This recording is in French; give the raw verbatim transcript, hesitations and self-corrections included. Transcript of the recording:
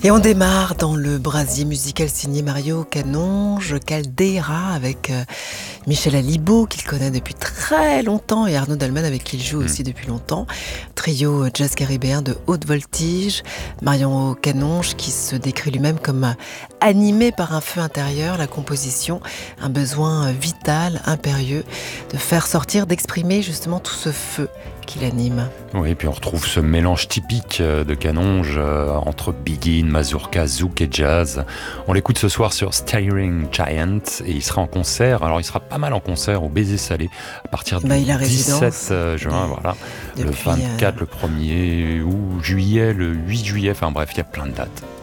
Et on démarre dans le brasier musical signé Mario Canonge, Caldeira, avec euh, Michel Alibaud, qu'il connaît depuis très longtemps, et Arnaud Dalman, avec qui il joue aussi depuis longtemps. Trio jazz caribéen de haute voltige. Mario Canonge, qui se décrit lui-même comme euh, animé par un feu intérieur, la composition, un besoin euh, vital, impérieux, de faire sortir, d'exprimer justement tout ce feu qui l'anime. Oui, et puis on retrouve ce mélange typique de Canonge euh, entre biguine, mazurka, zouk et jazz. On l'écoute ce soir sur Staring Giant et il sera en concert. Alors il sera pas mal en concert au Baiser Salé à partir du bah, dix-sept juin, des... voilà. Depuis, le vingt-quatre, euh... le premier ou juillet, le huit juillet, enfin bref, il y a plein de dates.